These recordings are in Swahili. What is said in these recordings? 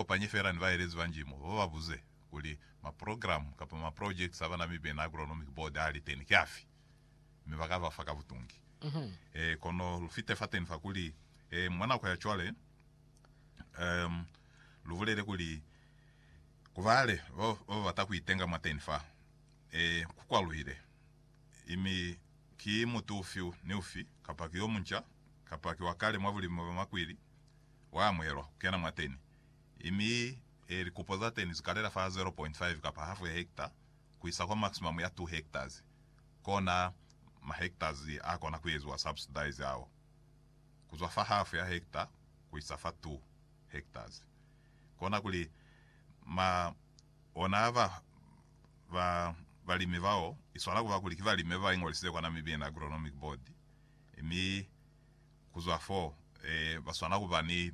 panyefera ni vaerezi vanjimo vovavuze kuli maprogram kapa maprojects ava Namibian Agronomic Board ali teni kiafi mivakava faka vutungi kono lufite fateni fakuli mwana kwa yachwale luvulele kuli kuvale vata kuitenga mateni fa kukwaluhile imi ki mutufi ni ufi kapa kiyo muncha kapa kiwakale mwavuli makwili wa mwelwa kena mateni imi likupoza teni zikalera fa 0.5 kapa hafu ya hekta kuisa kwa maximum ya 2 hectares kona ma hectares akona kuezwa subsidize yao kuzwa fa hafu ya hekta kuisa fa 2 hectares kona kuli ma onava valimi vao iswala kuva kuli kivalimi vao ingolise kwa Namibian Agronomic Board imi kuzwa 4 baswana kuva ni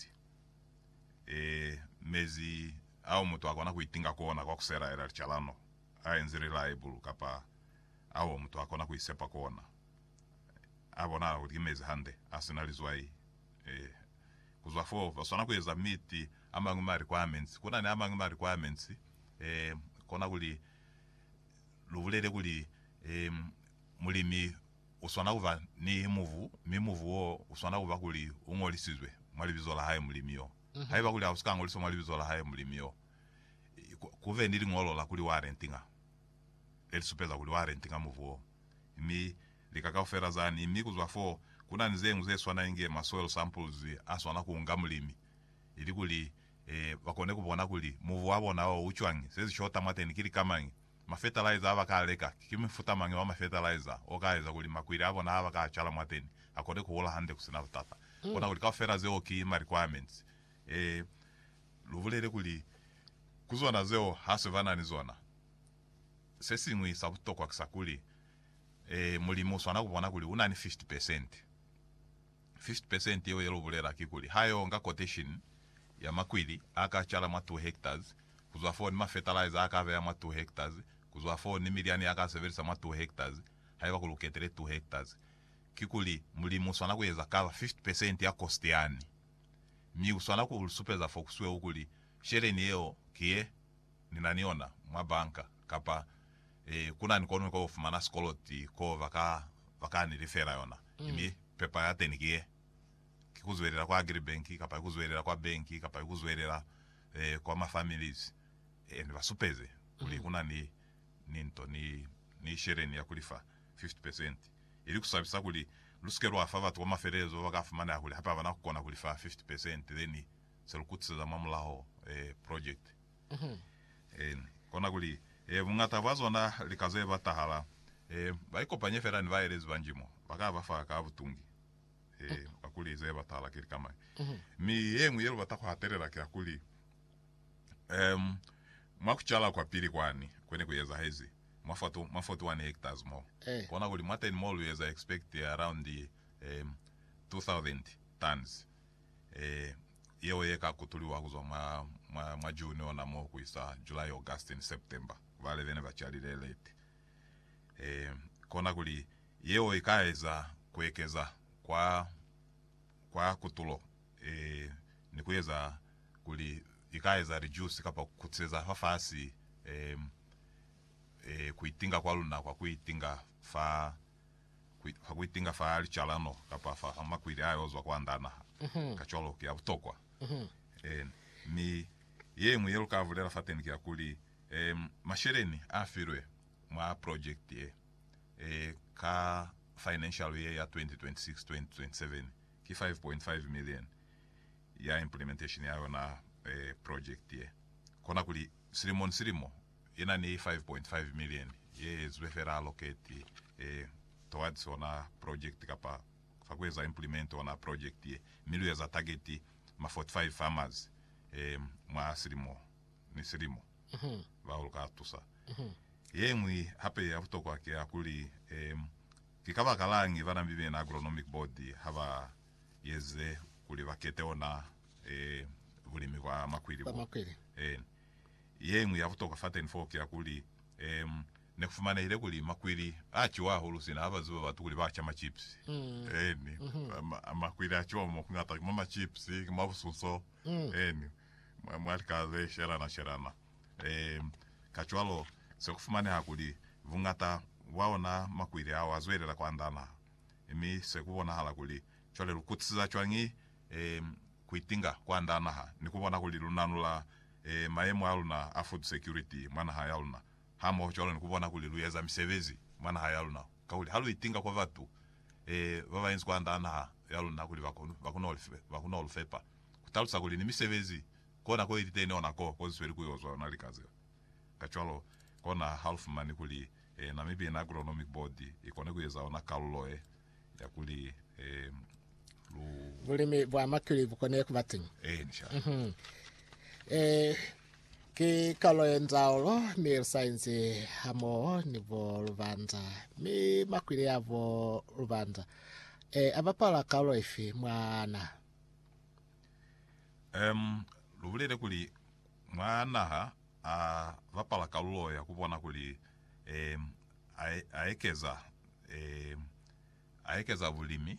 mezi au mtu akona kuitinga kuona kwa kusera era chalano aenzi reliable kapa au mtu akona kuisepa kuona abona kuti mezi hande asinalizwai kuzwa 4 baswana kueza miti amanguma requirements kuna ni amanguma requirements kona kuli luvulele kuli mulimi uswana kuva ni mimuvu wo uswana kuva kuli ungolisizwe mwalibizola haye mulimio haiba kuli auskango liso mwalibizola haye mulimio kuve ndili ngolola kuli warentinga elisupeza kuli warentinga muvuo imi likakaufera zani imi kuzwa 4 kuna nzengu zeswana inge ma soil samples aswana kuunga mulimi ili kuli bakone kubona kuli muvu wabo nawo uchwangi sezi shota mateni kili kamangi ma fertilizer abakaleka kimifuta mangi wa ma fertilizer okaiza kuli makwiri abo na abakachala mateni akode kuhola hande kusina butata kona kuli kaufera zeo ki ma requirements luvulele kuli kuzona zeo hasevana ni zona sesi ngwi sabuto kwa kisakuli mulimo swana kubona kuli una ni 50% yo yelo vulera kikuli hayo nga quotation ya makwili akachala ma 2 hectares kuzwa 4 ni ma fertilizer akave ya ma 2 hectares kuzwa 4 ni miliani akaseverisa ma 2 hectares haiba kuluketere 2 hectares kikuli mulimo swana kuyeza kava 50% ya cost yani mi uswana kulusupeza fokuswe ukuli shere niyo kie ninaniona mwa banka kapa kuna nikono ko fumana skoloti ko vaka ni refera yona imi pepa ya tenikie kikuzwerera kwa agribank kapa kuzwerera kwa banki kapa kuzwerera kwa ma families ndi basupeze kuli kuna ni ninto ni shere ni ya kulifa 50% ili kusabisa kuli lusikero afava to maferezo wakafumana yakuli hapa bana kukona kulifa 50% then selukutse za mamlaho project kona kuli mungata vazona likaze batahala baiko panyefera ni vaerezi vanjimo bakava fa ka butungi bakuli ze batahala kiri kama mi yengu yelo batako haterera kya kuli mwakuchala kwa pili kwani kwene kuyeza hezi mafoto 1 hectares mo kona kuli mata in mall yeza expect around the 2000 tons yewe yeka kutuliwa kuzo ma June ona mo kuisa July August and September vale vene bachalile late kona kuli yewe ikaeza kuwekeza kwa kutulo ni kuweza kuli ikaeza reduce kapa kutseza fafasi kuitinga kwa luna kwa kuitinga fa alichalano kapa fa amakwiri ayozwa kwa ndana kacholo kia utokwa mi yengu yelo kavulera fateni kia kuli mashereni afirwe mwa project ka financial year ya 2026-2027 ki 5.5 million ya implementation yayo na project kona kuli sirimo ina ni 5.5 million ye zwefera allocate towards ona project kapa fakweza implement ona project milu ya target ma 45 farmers mwa sirimo vauluka tusa yemwi hape ya kutokwa kia kuli kikava kalangi vana Namibian Agronomic Board hava yeze kuli vakete ona vulimi kwa makwili yemwi ya kutokwa faten folk ya kuli nekufumana ile kuli makwili achiwa hulusina abazuba batukuli bacha ma chips makwili achiwa mo kungata mama chips mabususo mwalikaze sherana kachwalo sekufumane hakuli vungata waona makwiri awo azwerera kwandana imi sekubona hala kuli chwale lukutsiza chwangi kuitinga kwandana ha nikubona kuli lunanula maemo aluna a food security mwana hayaluna hamo chwalo nikubona kuli luyeza misevezi mwana hayaluna kauli halu itinga kwa vatu vavainzi kwandana ha yaluna kuli vakuno olufepa kutalusa kuli ni misevezi kona ko itene onako kozweri kuyozwa nalikaze kachwalo kona half mani kuli Namibian Agronomic Board ikone kuyeza ona kaluloe ya kuli bulimi bwa makili bukone kubatinga nisha ki kaloe nzaulo mi science hamo nivo Lubanza mi makwili yavo Lubanza abapala kaloe fi mwana lubulire kuli mwana vapala kaluloe kubona kuli aekeza bulimi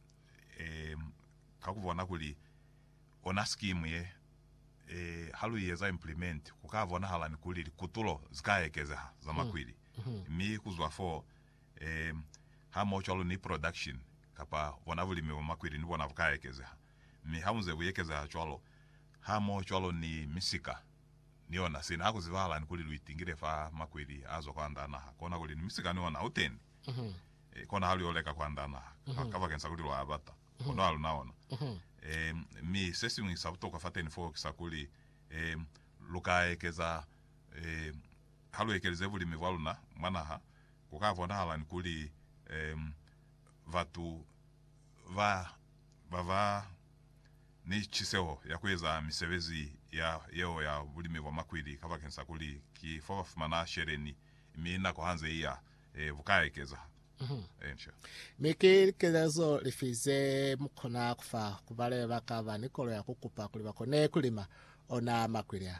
kakubona kuli ona scheme ye halu yeza implement kukavona halani kuli kutulo zikaekeza za makwili mi kuzwa for hamo chalo ni production kapa wana bulimi wa makwili ni bona vikaekeza mi hamuze buyekeza chalo hamo chalo ni misika niona sina hakuzivala nikuli luitingire fa makwili azo kwandana kona kuli ni misika niona uteni kona hali oleka kwandana kava kensa kuli lo abata kona halu naona mi sesi mwi sabuto kwa fateni fo kisakuli lukaekeza halu ekeleze bulimi bwaluna mwana kukavona hala nikuli vatu va ni chiseho ya kuweza misevezi yeo ya bulimi wa makwili kava kensa kuli ki fofa fumana shereni mina ko hanze iya vukaekeza miki kezo lifize mukona kufa kubale bakava nikolo ya kukupa kuli bakone kulima ona makwili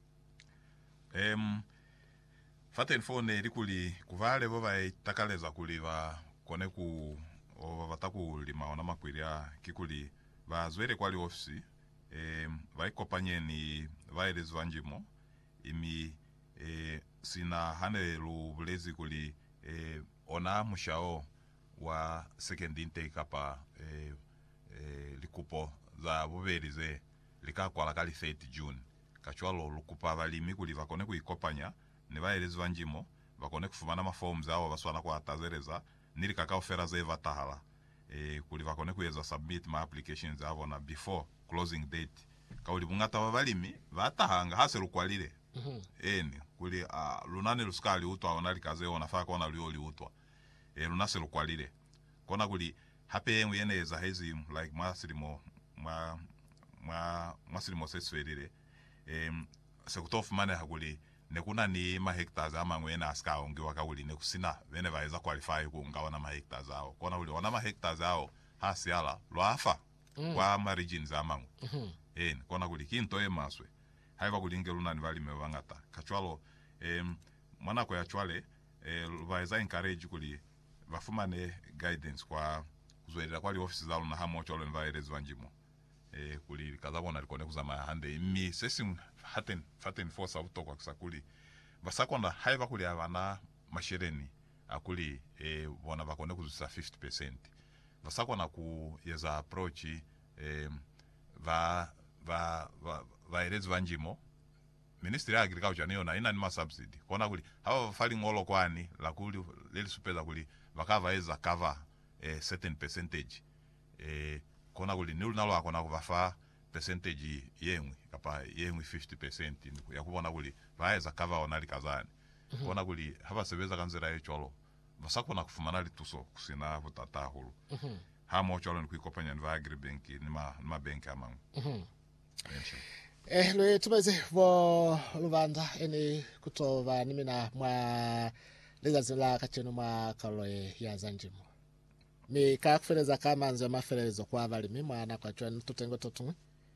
faten phone likuli kuvale baba itakaleza kuliva kone ku batakulima ona makwili kikuli bazwere kwali ofisi vaikopanyeni vaelezi vanjimo imi sina hane lubulezi kuli ona mushao wa second intake apa likupo za bubelize likakwala kali 30 June kachwalo lukupa balimi kuli vakone kuikopanya ne vaelezi vanjimo vakone kufumana maforms awo baswana kwa atazereza nili kakaofera ze vatahala kuli vakone kuyeza submit my applications avona before closing date kauli bungata wabalimi vatahanga haselu kwalile kuli lunane luskali utwa onalikaze onafaa kona lioli utwa lunaselu kwalile kona kuli hape yeneza hezi like masirimo seswelile sekutofu mane hakuli nekuna ni mahectares amangwena aska onge wakawuli nekusina vene vaeza qualify kungawa na mahectares ao kona uli wana mahectares ao hasiala lwafa kwa marigins amangu kona kuli kinto emaswe haiva kulinge lunani valime vangata kachwalo mwana kwa yachwale vaeza encourage kuli vafumane guidance kwa kuzwelera kwali offices zalo na hamo chwalo nvaelezi vanjimo kuli kazabona likone kuzama hande mi sesi faten force utokwa kisakuli vasakona haiva kuli avana mashereni akuli bona vakone kuzisa 50% vasakona ku yeza approach vaelezi vanjimo Ministry ya Agriculture niona ina nima subsidy kona kuli hawa vafali ngolo kwani lakuli leli supeza kuli vakava eza cover certain percentage kona kuli nilu nalo akona kuvafa percentage yemwe kapa yemwe 50% yakubona kuli vaeza cover onali kazani kona kuli hava sebeza kanzera yecholo vasakona kufumana lituso kusina vutata hulu hamo cholo nikuikopanya ni va agribank nima bank amangu lwe tumeze vo Lubanza eni kutova nimina mwa lezazila kacheno mwa kaloe ya zanjimo mi kakufereza kamanzi amaferezo kwa abalimi mwana kwa chwa tutengo totumwe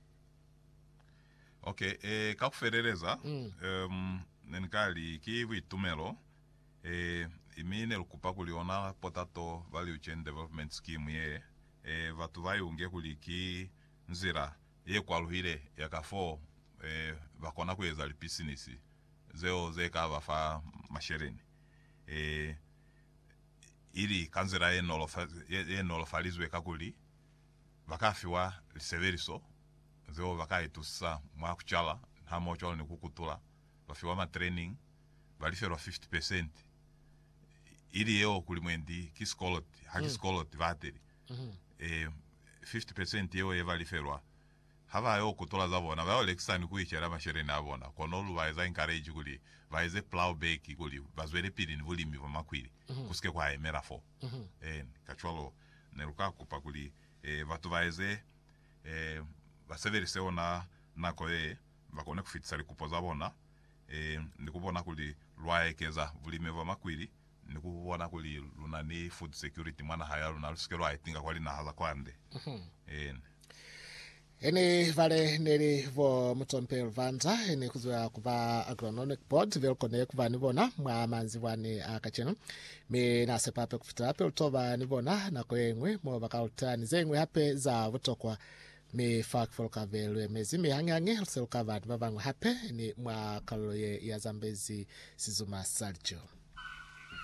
kakuferereza nenikali kivu itumelo imine lukupa kuliona potato value chain development scheme ye vatu vayunge kuliki nzira ye kwaluhile yakafo vakona kuweza lipisinisi zeo zeka vafa mashereni ili kanzira enolofalizwe kakuli vakafiwa liseveriso zeo vakaitusa mwakuchala hamocholo nikukutula vafiwa matraining valiferwa 50% ili yeo kulimwendi kiskoloti hakiskoloti vateri 50% yeo yevaliferwa hava yo kutola zavona vaolekisani kuichera mashereni avona konolu vaeza encourage kuli vaeze plow back kuli vazwele pili nivulimi vamakwili kusike kwa emera fo kachwalo neruka kupa kuli vatu vaeze vaseverise ona nako vakone kufitsali kupoza bona nikubona kuli lwaekeza vulimi vamakwili nikubona kuli lunani food security mwana haya lunalusike lwaitinga kwali na haza kwande ene vale neri vo mutompe Luvanza ene kuzwa kuva agronomic board velkone kuva nivona mwa manzi wani akacheno me nase pape kufita hape utova nivona na koengwe mo vakautani zengwe hape za vutokwa me fak folka velwe mezi me hangange uselka vani vavangwe hape ni mwa kaloye ya Zambezi Sizuma Salcho.